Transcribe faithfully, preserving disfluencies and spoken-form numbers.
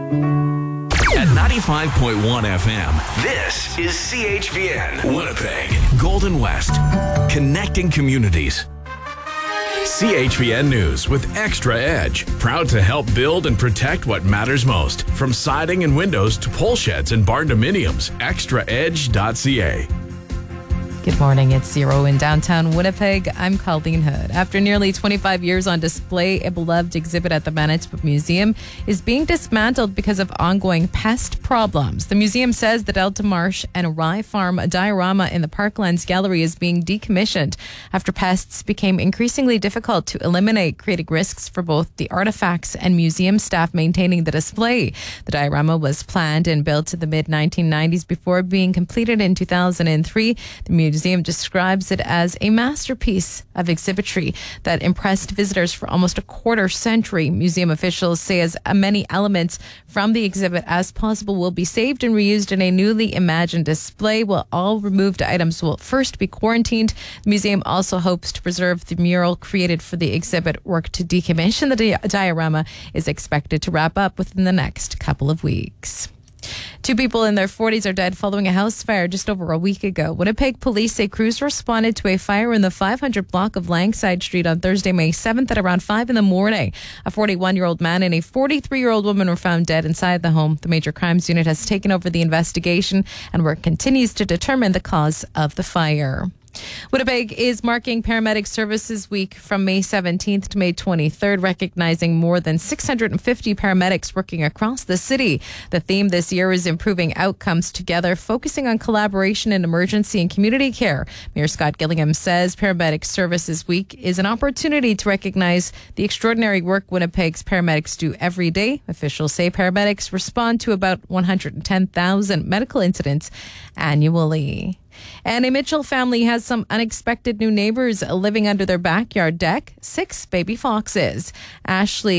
At ninety-five point one F M, this is C H V N, Winnipeg, Golden West, connecting communities. C H V N News with Extra Edge, proud to help build and protect what matters most. From siding and windows to pole sheds and barn dominiums, extra edge dot c a. Good morning. It's Zero in downtown Winnipeg. I'm Colleen Hood. After nearly twenty-five years on display, a beloved exhibit at the Manitoba Museum is being dismantled because of ongoing pest problems. The museum says the Delta Marsh and Rye Farm diorama in the Parklands Gallery is being decommissioned after pests became increasingly difficult to eliminate, creating risks for both the artifacts and museum staff maintaining the display. The diorama was planned and built in the mid nineteen nineties before being completed in two thousand three. The museum describes it as a masterpiece of exhibitry that impressed visitors for almost a quarter century. Museum officials say as many elements from the exhibit as possible will be saved and reused in a newly imagined display, while all removed items will first be quarantined. The museum also hopes to preserve the mural created for the exhibit. Work to decommission the di- diorama is expected to wrap up within the next couple of weeks. Two people in their forties are dead following a house fire just over a week ago. Winnipeg police say crews responded to a fire in the five hundred block of Langside Street on Thursday, May seventh at around five in the morning. A forty-one-year-old man and a forty-three-year-old woman were found dead inside the home. The Major Crimes Unit has taken over the investigation and work continues to determine the cause of the fire. Winnipeg is marking Paramedic Services Week from May seventeenth to May twenty-third, recognizing more than six hundred fifty paramedics working across the city. The theme this year is improving outcomes together, focusing on collaboration in emergency and community care. Mayor Scott Gillingham says Paramedic Services Week is an opportunity to recognize the extraordinary work Winnipeg's paramedics do every day. Officials say paramedics respond to about one hundred ten thousand medical incidents annually. And a Mitchell family has some unexpected new neighbors living under their backyard deck. Six baby foxes. Ashley